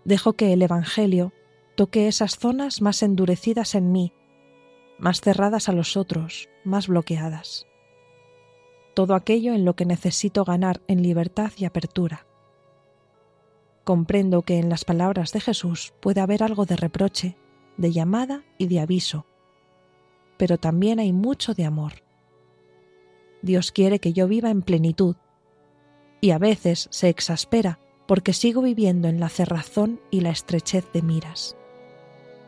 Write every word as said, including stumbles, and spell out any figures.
Dejo que el Evangelio toque esas zonas más endurecidas en mí, más cerradas a los otros, más bloqueadas. Todo aquello en lo que necesito ganar en libertad y apertura. Comprendo que en las palabras de Jesús puede haber algo de reproche, de llamada y de aviso, pero también hay mucho de amor. Dios quiere que yo viva en plenitud, y a veces se exaspera porque sigo viviendo en la cerrazón y la estrechez de miras.